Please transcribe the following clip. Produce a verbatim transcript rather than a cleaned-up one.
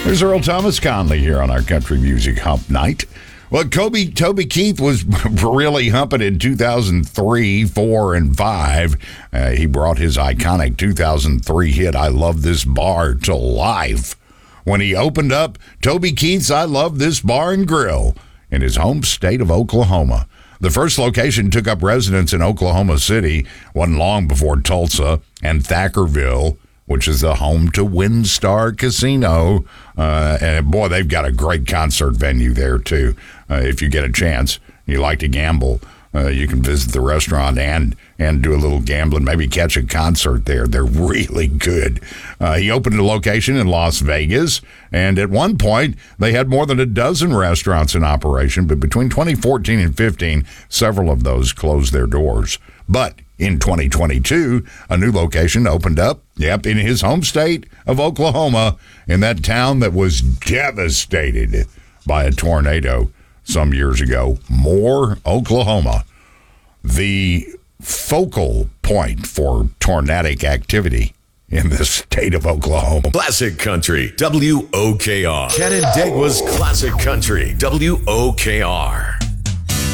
There's Earl Thomas Conley here on our Country Music Hump Night. Well, Kobe, Toby Keith was really humping in two thousand three, four, and five. Uh, he brought his iconic two thousand three hit, I Love This Bar, to life when he opened up Toby Keith's I Love This Bar and Grill in his home state of Oklahoma. The first location took up residence in Oklahoma City, wasn't long before Tulsa and Thackerville, which is the home to WinStar Casino. Uh, and, boy, they've got a great concert venue there, too. Uh, if you get a chance, you like to gamble, uh, you can visit the restaurant and and do a little gambling, maybe catch a concert there. They're really good. Uh, he opened a location in Las Vegas, and at one point, they had more than a dozen restaurants in operation, but between twenty fourteen and fifteen, several of those closed their doors. But in twenty twenty-two, a new location opened up, yep, in his home state of Oklahoma, in that town that was devastated by a tornado some years ago. Moore, Oklahoma, the focal point for tornadic activity in the state of Oklahoma. Classic Country, W O K R. Canandaigua's Classic Country, W O K R.